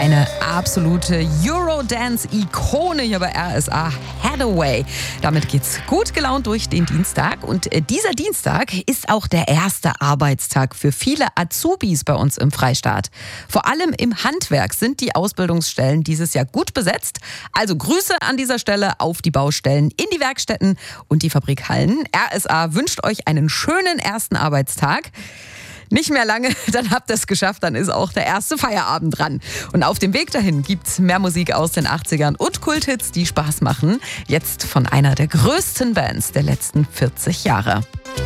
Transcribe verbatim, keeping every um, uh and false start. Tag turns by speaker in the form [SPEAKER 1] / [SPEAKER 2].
[SPEAKER 1] eine absolute Eurodance-Ikone hier bei R S A, Hathaway. Damit geht's gut gelaunt durch den Dienstag. Und dieser Dienstag ist auch der erste Arbeitstag für viele Azubis bei uns im Freistaat. Vor allem im Handwerk sind die Ausbildungsstellen dieses Jahr gut besetzt. Also Grüße an dieser Stelle auf die Baustellen, in die Werkstätten und die Fabrikhallen. R S A wünscht euch einen schönen ersten Arbeitstag. Nicht mehr lange, dann habt ihr es geschafft, dann ist auch der erste Feierabend dran. Und auf dem Weg dahin gibt's mehr Musik aus den achtzigern und Kulthits, die Spaß machen. Jetzt von einer der größten Bands der letzten vierzig Jahre.